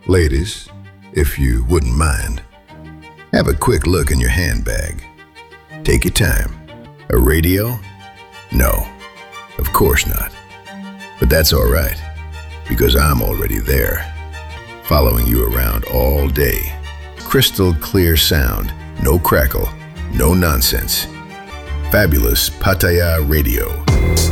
Ladies, if you wouldn't mind, have a quick look in your handbag. Take your time. A radio? No, of course not. But that's all right, because I'm already there, following you around all day. Crystal clear sound, no crackle, no nonsense. Fabulous Pattaya Radio.